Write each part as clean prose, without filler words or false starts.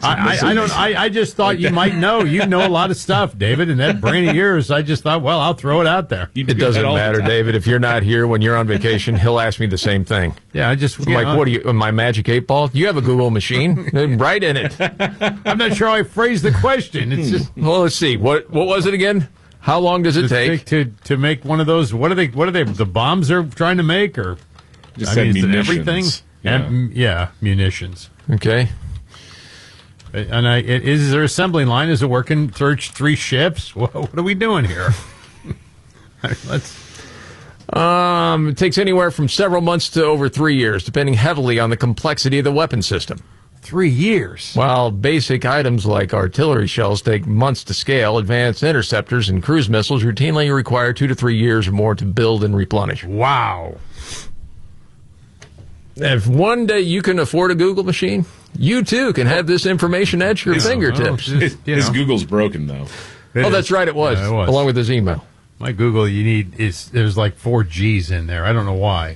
I just thought you might know. You know a lot of stuff, David, and that brain of yours, I just thought, well, I'll throw it out there. It doesn't matter, David. If you're not here when you're on vacation, he'll ask me the same thing. Yeah, what are you, my Magic 8-Ball? You have a Google machine? Right in it. I'm not sure how I phrased the question. It's just, well, let's see. What was it again? How long does it take to make one of those? What are they? The bombs they're trying to make, or just munitions. Everything? Yeah, munitions. Okay. And is there assembly line? Is it working 3 shifts? What are we doing here? It takes anywhere from several months to over 3 years, depending heavily on the complexity of the weapon system. 3 years. While basic items like artillery shells take months to scale, advanced interceptors and cruise missiles routinely require 2 to 3 years or more to build and replenish. Wow. If one day you can afford a Google machine, you too can have this information at your fingertips. His Google's broken, though. That's right, it was, along with his email. My Google, there's like 4 G's in there. I don't know why.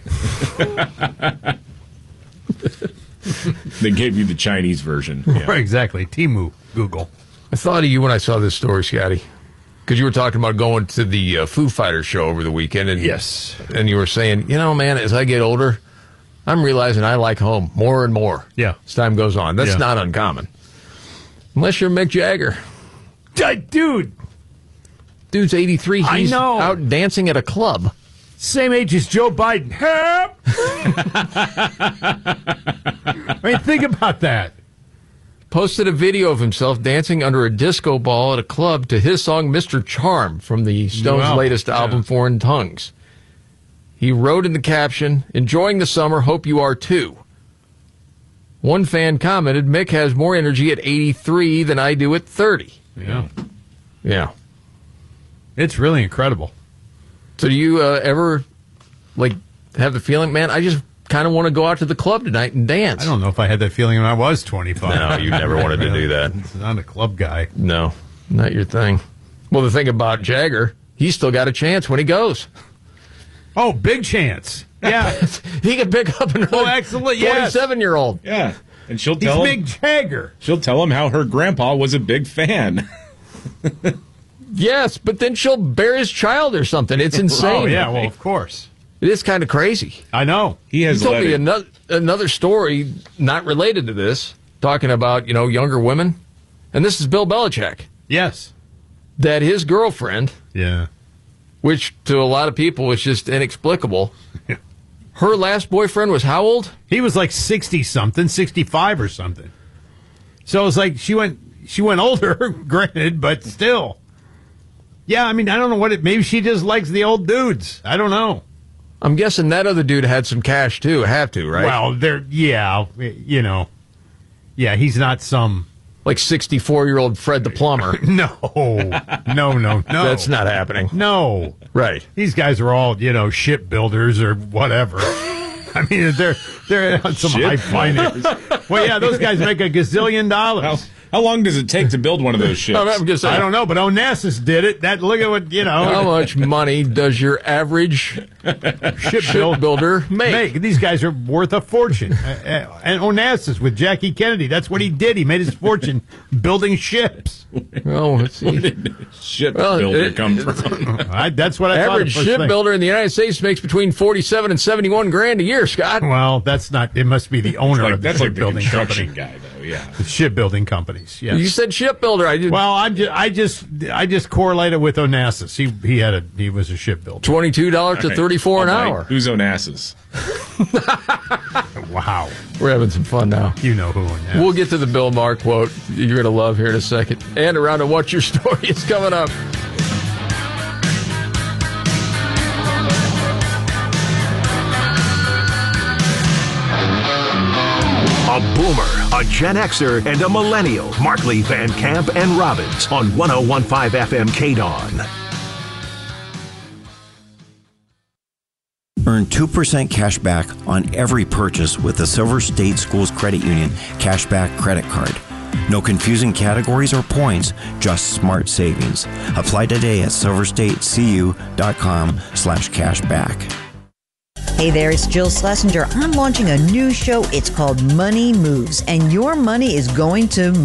They gave you the Chinese version. Yeah. Right, exactly. Temu Google. I thought of you when I saw this story, Scotty, because you were talking about going to the Foo Fighters show over the weekend. And, yes. And you were saying, man, as I get older, I'm realizing I like home more and more. Yeah. As time goes on. That's not uncommon. Unless you're Mick Jagger. Dude. Dude's 83. He's out dancing at a club. Same age as Joe Biden. I mean, think about that. Posted a video of himself dancing under a disco ball at a club to his song Mr. Charm from the Stones' latest album, Foreign Tongues. He wrote in the caption, "Enjoying the summer, hope you are too." One fan commented, "Mick has more energy at 83 than I do at 30. Yeah. It's really incredible. So do you ever, have the feeling, man, I just kind of want to go out to the club tonight and dance? I don't know if I had that feeling when I was 25. No, you never wanted to do that. I'm not a club guy. No, not your thing. Well, the thing about Jagger, he's still got a chance when he goes. Oh, big chance. Yeah. He can pick up another 47-year-old. Yeah. And she'll tell him. He's Mick Jagger. She'll tell him how her grandpa was a big fan. Yes, but then she'll bear his child or something. It's insane. Oh, yeah, well, of course. It is kind of crazy. I know. He told me another story not related to this, talking about, younger women. And this is Bill Belichick. Yes. That his girlfriend, which to a lot of people was just inexplicable, her last boyfriend was how old? He was like 60-something, 65 or something. So it was like she went older, granted, but still. Yeah, I mean, I don't know maybe she just likes the old dudes. I don't know. I'm guessing that other dude had some cash, too. Have to, right? Well, he's not some... Like 64-year-old Fred the Plumber. No. That's not happening. No. Right. These guys are all, shipbuilders or whatever. I mean, they're on some high finance. Well, yeah, those guys make $1 gazillion. How long does it take to build one of those ships? I don't know, but Onassis did it. Look at what, How much money does your average shipbuilder make? These guys are worth a fortune. And Onassis with Jackie Kennedy, that's what he did. He made his fortune building ships. Oh, let's see. Where did shipbuilder come from? That's what I thought. Average shipbuilder in the United States makes between $47,000 and $71,000 a year, Scott. Well, that's not. It must be the owner of the shipbuilding construction company. Guy, though. Yeah, the shipbuilding companies. Yes. You said shipbuilder. I did. Well, I just correlated with Onassis. He was a shipbuilder. $22 to $34 an hour. Who's Onassis? Wow. We're having some fun now. You know who Onassis. We'll get to the Bill Maher quote you're going to love here in a second. And around to What's Your Story is coming up. A boomer, a Gen Xer, and a millennial. Markley, Van Camp, and Robbins on 101.5 FM KDON. Earn 2% cash back on every purchase with the Silver State Schools Credit Union Cashback Credit Card. No confusing categories or points, just smart savings. Apply today at silverstategu.com/cashback. Hey there, it's Jill Schlesinger. I'm launching a new show. It's called Money Moves, and your money is going to